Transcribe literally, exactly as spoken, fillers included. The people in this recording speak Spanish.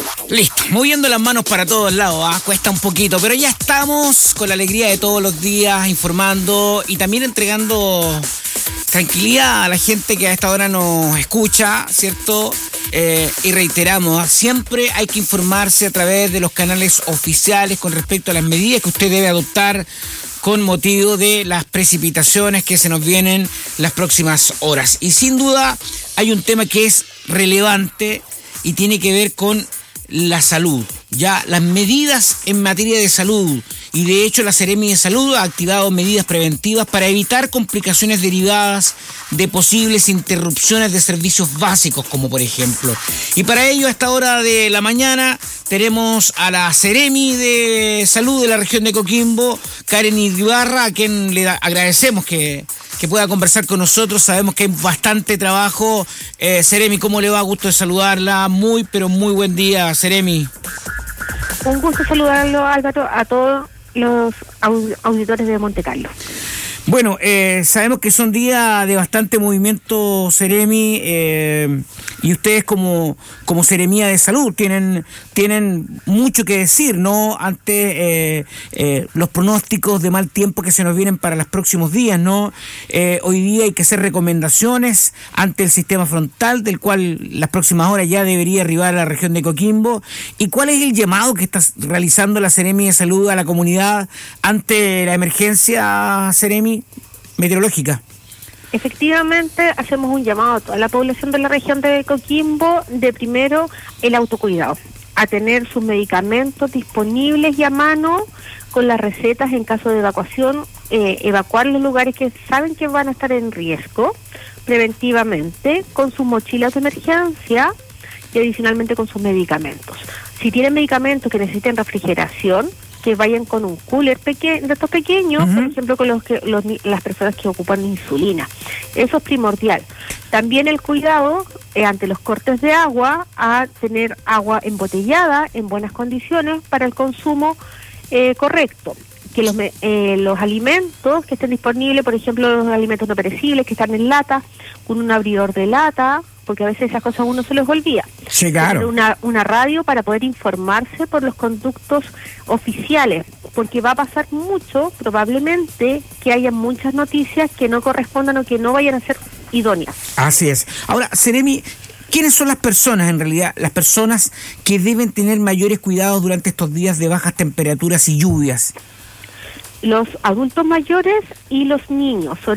Listo, moviendo las manos para todos lados, ¿eh? Cuesta un poquito, pero ya estamos con la alegría de todos los días informando y también entregando tranquilidad a la gente que a esta hora nos escucha, ¿cierto? Eh, y reiteramos, siempre hay que informarse a través de los canales oficiales con respecto a las medidas que usted debe adoptar con motivo de las precipitaciones que se nos vienen las próximas horas. Y sin duda hay un tema que es relevante y tiene que ver con la salud, ya las medidas en materia de salud, y de hecho la Seremi de Salud ha activado medidas preventivas para evitar complicaciones derivadas de posibles interrupciones de servicios básicos, como por ejemplo. Y para ello, a esta hora de la mañana, tenemos a la Seremi de Salud de la región de Coquimbo, Karen Ibarra, a quien le da, agradecemos que, que pueda conversar con nosotros. Sabemos que hay bastante trabajo. Eh, Seremi, ¿cómo le va? Gusto de saludarla. Muy, pero muy buen día, Seremi. Un gusto saludarlo, Álvaro, a todos los auditores de Monte Carlo. Bueno, eh, sabemos que son días de bastante movimiento, Seremi, eh, y ustedes como, como Seremía de Salud tienen, tienen mucho que decir, ¿no? Ante eh, eh, los pronósticos de mal tiempo que se nos vienen para los próximos días, ¿no? Eh, hoy día hay que hacer recomendaciones ante el sistema frontal, del cual las próximas horas ya debería arribar a la región de Coquimbo. ¿Y cuál es el llamado que está realizando la Seremi de Salud a la comunidad ante la emergencia, Seremi meteorológica? Efectivamente, hacemos un llamado a toda la población de la región de Coquimbo de primero el autocuidado, a tener sus medicamentos disponibles y a mano con las recetas en caso de evacuación, eh, evacuar los lugares que saben que van a estar en riesgo preventivamente, con sus mochilas de emergencia y adicionalmente con sus medicamentos. Si tienen medicamentos que necesiten refrigeración, que vayan con un cooler pequeño, de estos pequeños, uh-huh. Por ejemplo, con los que los, las personas que ocupan insulina. Eso es primordial. También el cuidado eh, ante los cortes de agua, a tener agua embotellada en buenas condiciones para el consumo eh, correcto. Que los, eh, los alimentos que estén disponibles, por ejemplo, los alimentos no perecibles que están en lata, con un abridor de lata, porque a veces esas cosas a uno se les olvida. Sí, claro. Una, una radio para poder informarse por los conductos oficiales, porque va a pasar mucho, probablemente, que haya muchas noticias que no correspondan o que no vayan a ser idóneas. Así es. Ahora, Seremi, ¿quiénes son las personas, en realidad, las personas que deben tener mayores cuidados durante estos días de bajas temperaturas y lluvias? Los adultos mayores y los niños, sobre